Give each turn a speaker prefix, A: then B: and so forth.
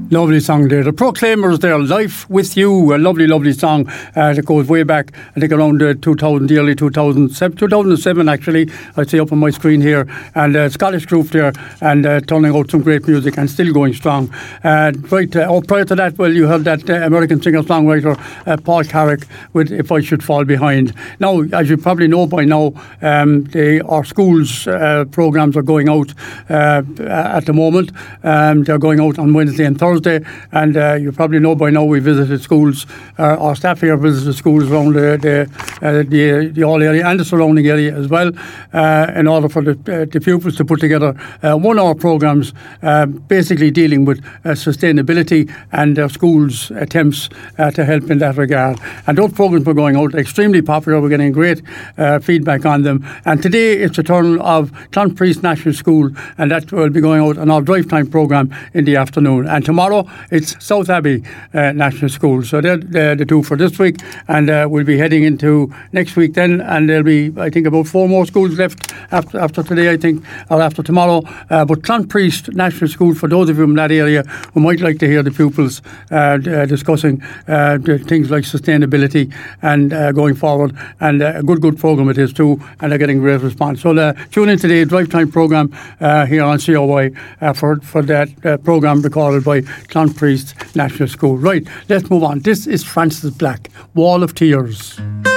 A: Lovely song there. The Proclaimers there, Life With You, a lovely, lovely song that goes way back, I think around 2000, the early 2007 actually, I see up on my screen here, and Scottish group there, and turning out some great music and still going strong. Prior to that, well, you heard that American singer-songwriter Paul Carrick with If I Should Fall Behind. Now, as you probably know by now, our schools programmes are going out at the moment. They're going out on Wednesday and Thursday. And you probably know by now we visited schools. Our staff here visited schools around the All area and the surrounding area as well, in order for the pupils to put together 1 hour programmes basically dealing with sustainability and their schools' attempts to help in that regard. And those programmes were going out extremely popular. We're getting great feedback on them. And today it's the turn of Clonpriest National School, and that will be going out on our drive time programme in the afternoon. And tomorrow it's South Abbey National School. So they're the two for this week, and we'll be heading into next week then, and there'll be, I think, about 4 more schools left after today, I think, or after tomorrow. But Clonpriest National School, for those of you in that area who might like to hear the pupils discussing things like sustainability and going forward, and a good programme it is too, and they're getting great response. So tune in today, drive time programme here on COI for that programme recorded by Clonpriest National School. Right, let's move on. This is Francis Black, Wall of Tears.